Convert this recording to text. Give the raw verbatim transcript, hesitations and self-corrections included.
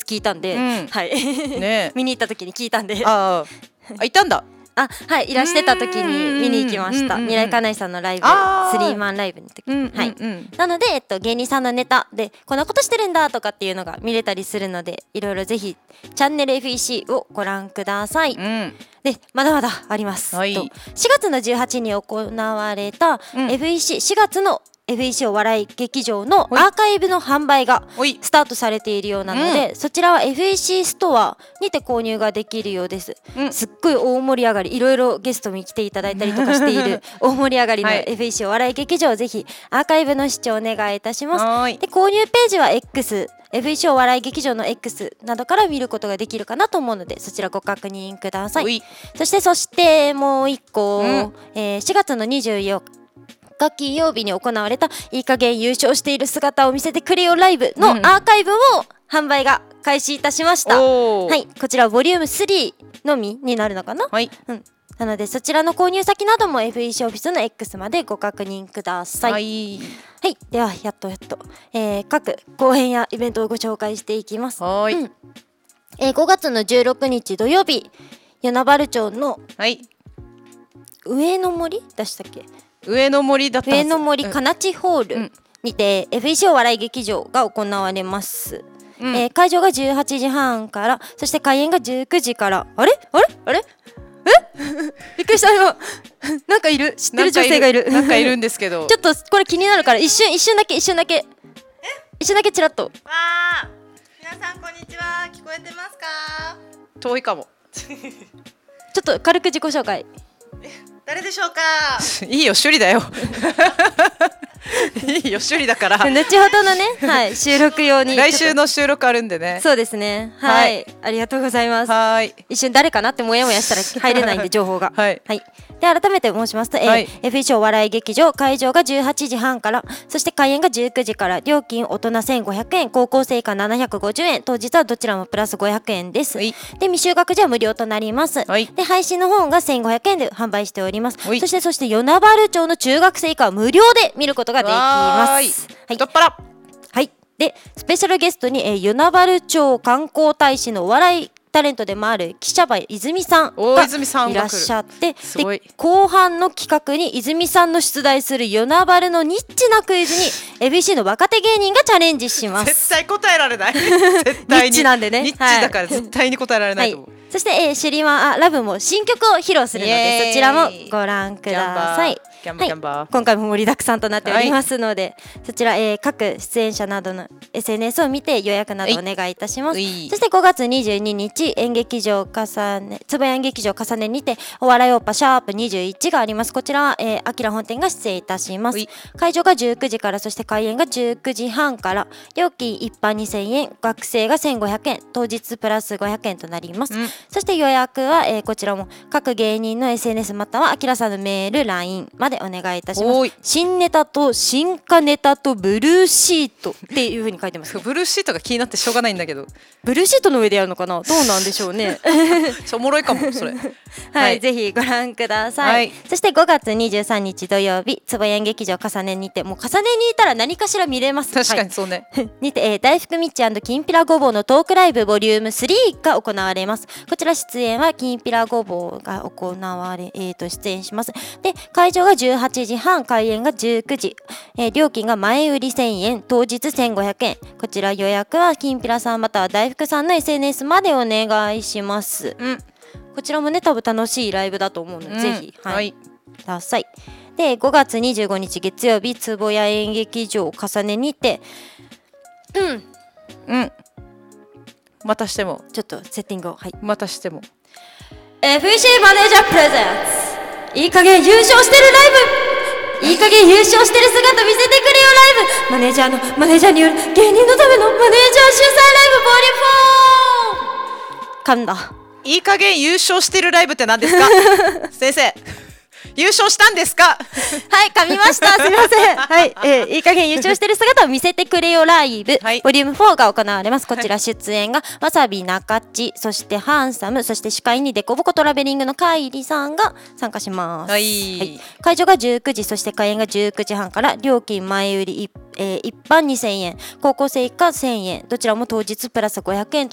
聞いたんで、 うん、 はいね見に行った時に聞いたんで、 ああいたんだ。 あ、はい、いらしてた時に見に行きました。二来かなえさんのライブ、スリーマンライブの時、うんうんうん、はい。なので、えっと、芸人さんのネタでこんなことしてるんだとかっていうのが見れたりするので、いろいろぜひチャンネル エフイーシー をご覧ください。うん、で、まだまだあります。はい、としがつのじゅうはちにちに行われた エフイーシー、しがつのエフイーシー お笑い劇場のアーカイブの販売がスタートされているようなので、うん、そちらは エフイーシー ストアにて購入ができるようです、うん、すっごい大盛り上がり、いろいろゲストに来ていただいたりとかしている大盛り上がりの エフイーシー お笑い劇場、ぜひアーカイブの視聴お願いいたします。で、購入ページは X、エフイーシー お笑い劇場の X などから見ることができるかなと思うので、そちらご確認ください。そしてそしてもう一個、うん、えー、しがつのにじゅうよっか金曜日に行われたいい加減優勝している姿を見せてくれよライブのアーカイブも販売が開始いたしました、うん、はい、こちらボリュームスリーのみになるのかな、はい、うん、なのでそちらの購入先なども エフイーシー オフィスの X までご確認ください。はい、はい、ではやっとやっと、えー、各公演やイベントをご紹介していきます。はい、うん、えー、ごがつのじゅうろくにち土曜日、与那原町の上の森出したっけ、 上の森だったはず、 上の森かなちホールにて、うん、エフイーシー お笑い劇場が行われます、うん、えー、会場がじゅうはちじはんから、そして開演がじゅうくじから。あれあれあれえびっくりした今なんかいる、知ってる女性がいるなんかいるんですけどちょっとこれ気になるから一瞬一瞬だけ一瞬だけ一瞬だけチラッと。わー、皆さんこんにちは、聞こえてますか？ 遠いかもちょっと軽く自己紹介。 誰でしょうか？ いいよ、趣里だよいいよ、趣里だから後ほどのね、はい、収録用に来週の収録あるんでね。 そうですね、はい、はい、ありがとうございます。はい、一瞬誰かなってもやもやしたら入れないんで情報がはい、はい、で改めて申しますと、はい、えー、エフイーシー お笑い劇場会場がじゅうはちじはんから、そして開演がじゅうくじから、料金大人せんごひゃくえん、高校生以下ななひゃくごじゅうえん、当日はどちらもプラスごひゃくえんです。はい、で未就学児は無料となります。はい、で配信の方がせんごひゃくえんで販売しております。そしてそして与那原町の中学生以下は無料で見ることができます。はい、 太っ腹。 はい、でスペシャルゲストに、えー、与那原町観光大使のお笑いタレントでもある記者場泉さんがいらっしゃって、で後半の企画に泉さんの出題する与那原のニッチなクイズに エフイーシー の若手芸人がチャレンジします。 絶対答えられない絶対にニッチなんでね、 ニッチだから絶対に答えられないと思う。 はい、そして、えー、シュリマンラブも新曲を披露するので、そちらもご覧ください。はい、今回も盛りだくさんとなっておりますので、はい、そちら、えー、各出演者などの エスエヌエス を見て予約などお願いいたします。そしてごがつにじゅうににち、演劇場重ねつばや演劇場重ねにてお笑いオーパシャープにじゅういちがあります。こちらは、えー、アキラ本店が出演いたします。会場がじゅうくじから、そして開演がじゅうくじはんから、料金一般にせんえん、学生がせんごひゃくえん、当日プラスごひゃくえんとなります。うん、そして予約は、えー、こちらも各芸人の エスエヌエス またはアキラさんのメール ライン までお願いいたします。新ネタと新化ネタとブルーシートっていう風に書いてます、ね、 ブルーシートが気になってしょうがないんだけど、 ブルーシートの上でやるのかな、どうなんでしょうねおもろいかもそれはい、 はい、ぜひご覧ください。はい、そしてごがつにじゅうさんにち土曜日、つばや演劇場重ねにて、もう重ねにいたら何かしら見れます。 確かにそうね、 はい、にて、えー、大福みっちきんぴらごぼうのトークライブボリュームスリーが行われます。こちら出演はきんぴらごぼうが行われ、えー、と出演します。で会場がじゅうはちじはん、開演がじゅうくじ、えー、料金が前売りせんえん、当日せんごひゃくえん。こちら予約はきんぴらさんまたは大福さんの エスエヌエス までお願いします。うん、こちらもね多分楽しいライブだと思うので、うん、ぜひ、はい、はい、ください。でごがつにじゅうごにち月曜日、つぼや演劇場重ねにて、うんうんまたしてもちょっとセッティングを、はい、 またしてもエフイーシー マネージャープレゼンツ、いい加減優勝してるライブ、いい加減優勝してる姿見せてくれよライブ、マネージャーのマネージャーによる芸人のためのマネージャー主催ライブボリュームフォー。噛んだ。 いい加減優勝してるライブって何ですか先生優勝したんですかはい、噛みました。すみません。はい、えー、いい加減優勝してる姿を見せてくれよライブ、はい、ボリュームフォーが行われます。こちら出演が、はい、わさび中地、そしてハンサム、そして司会にデコボコトラベリングのカイリさんが参加します。はい、はい、会場がじゅうくじ、そして開演がじゅうくじはんから、料金前売り、えー、一般にせんえん、高校生以下せんえん、どちらも当日プラスごひゃくえんと